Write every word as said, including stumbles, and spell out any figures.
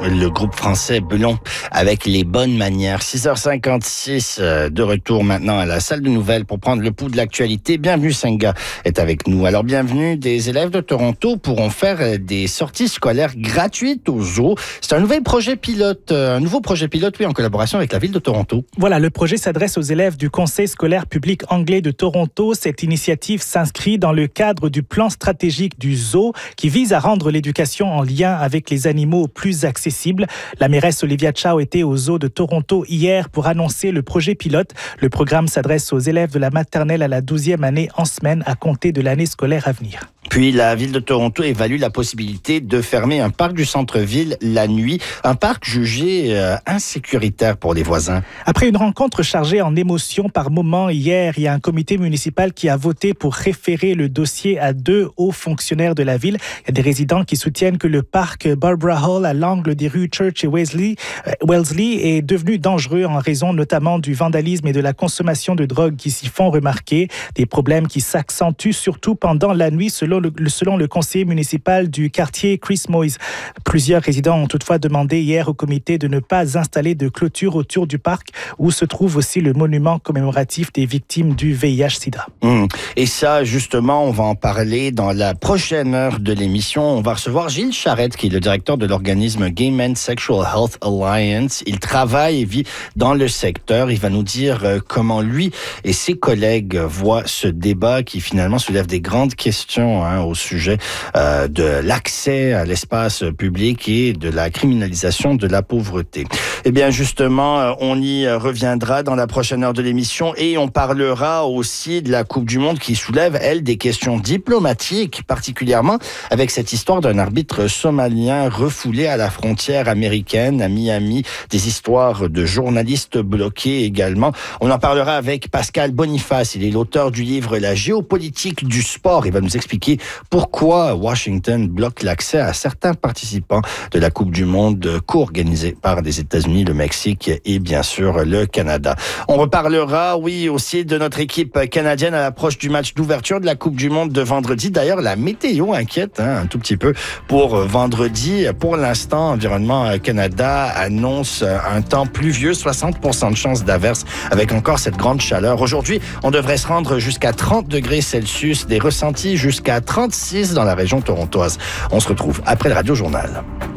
le groupe français Belon avec les bonnes manières. six heures cinquante-six, de retour maintenant à la salle de nouvelles pour prendre le pouls de l'actualité. Bienvenue, Senga est avec nous. Alors, bienvenue, des élèves de Toronto pourront faire des sorties scolaires gratuites au zoo. C'est un nouvel projet pilote, un nouveau projet pilote, oui, en collaboration avec la ville de Toronto. Voilà, le projet s'adresse aux élèves du Conseil scolaire public anglais de Toronto. Cette initiative s'inscrit dans le cadre du plan stratégique du zoo qui vise à rendre l'éducation en lien avec les animaux plus accessible. La mairesse Olivia Chow était au zoo de Toronto hier pour annoncer le projet pilote. Le programme s'adresse aux élèves de la maternelle à la douzième année en semaine à compter de l'année scolaire à venir. Puis la ville de Toronto évalue la possibilité de fermer un parc du centre-ville la nuit, un parc jugé euh, insécuritaire pour les voisins. Après une rencontre chargée en émotions par moments hier, il y a un comité municipal qui a voté pour référer le dossier à deux hauts fonctionnaires de la ville. Il y a des résidents qui soutiennent que le parc Barbara Hall à l'angle des rues Church et Wellesley, euh, Wellesley est devenu dangereux en raison notamment du vandalisme et de la consommation de drogue qui s'y font remarquer. Des problèmes qui s'accentuent surtout pendant la nuit selon le, selon le conseiller municipal du quartier Chris Moyes. Plusieurs résidents ont toutefois demandé hier au comité de ne pas installer de clôture autour du parc où se trouve aussi le monument commémoratif des victimes du V I H sida. Mmh. Et ça, justement, on va en parler dans la prochaine heure de l'émission. On va recevoir Gilles Charette, qui est le directeur de l'organisme Gay Men's Sexual Health Alliance. Il travaille et vit dans le secteur. Il va nous dire comment lui et ses collègues voient ce débat qui finalement soulève des grandes questions hein, au sujet euh, de l'accès à l'espace public et de la criminalisation de la pauvreté. Eh bien, justement, on y reviendra dans la prochaine heure de l'émission et on parlera aussi de la Coupe du Monde qui soulève, elle, des questions diplomatiques, particulièrement avec cette histoire d'un arbitre somalien refoulé à la frontière américaine, à Miami, des histoires de journalistes bloqués également. On en parlera avec Pascal Boniface. Il est l'auteur du livre « La géopolitique du sport ». Il va nous expliquer pourquoi Washington bloque l'accès à certains participants de la Coupe du Monde co-organisée par les États-Unis, le Mexique et bien sûr le Canada. On reparlera, oui, aussi de notre équipe canadienne à l'approche du match d'ouverture de la Coupe du Monde de vendredi. D'ailleurs, la météo inquiète hein, un tout petit peu pour vendredi. Pour l'instant, Environnement Canada annonce un temps pluvieux, soixante pour cent de chance d'averse avec encore cette grande chaleur. Aujourd'hui, on devrait se rendre jusqu'à trente degrés Celsius, des ressentis jusqu'à trente-six dans la région torontoise. On se retrouve après le Radio Journal.